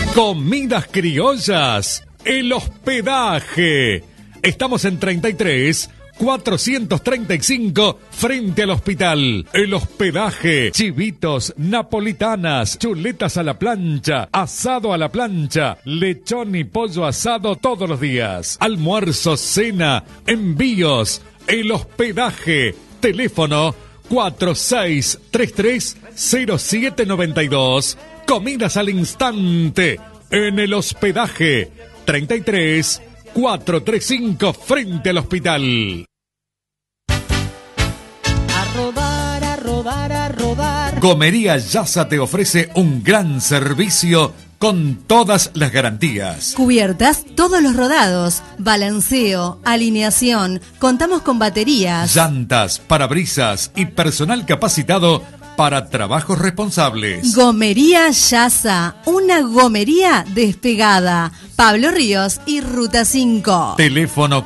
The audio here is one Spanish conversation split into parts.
Comidas criollas, el hospedaje. Estamos en 33 435 frente al hospital. El hospedaje, chivitos, napolitanas, chuletas a la plancha, asado a la plancha, lechón y pollo asado todos los días. Almuerzo, cena, envíos. El hospedaje, teléfono 4633-0792. Comidas al instante en el hospedaje 33 435 frente al hospital. A rodar, a rodar, a rodar. Gomería Yasa te ofrece un gran servicio con todas las garantías. Cubiertas todos los rodados, balanceo, alineación, contamos con baterías, llantas, parabrisas y personal capacitado para trabajos responsables. Gomería Yasa, una gomería despegada. Pablo Ríos y Ruta 5. Teléfono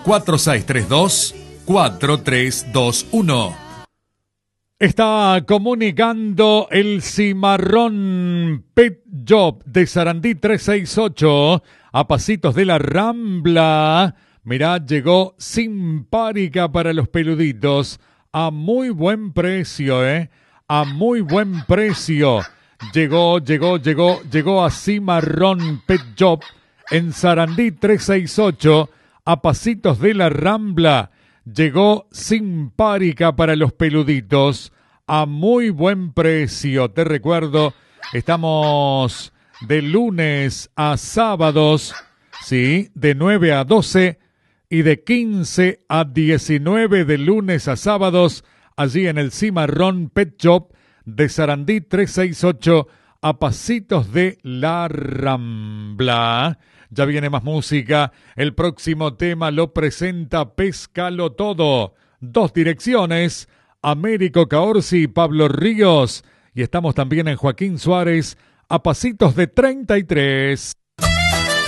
4632-4321. Está comunicando el Cimarrón Pet Shop de Sarandí 368 a pasitos de la Rambla. Mirá, llegó Simpárica para los peluditos a muy buen precio, a muy buen precio. Llegó a Cimarrón Pet Shop en Sarandí 368 a pasitos de la Rambla. Llegó Simpárica para los peluditos a muy buen precio. Te recuerdo, estamos de lunes a sábados, sí, de 9 a 12 y de 15 a 19 de lunes a sábados, allí en el Cimarrón Pet Shop de Sarandí 368 a pasitos de la Rambla. Ya viene más música. El próximo tema lo presenta Pézcalo Todo. 2 direcciones, Américo Caorsi y Pablo Ríos. Y estamos también en Joaquín Suárez, a pasitos de 33.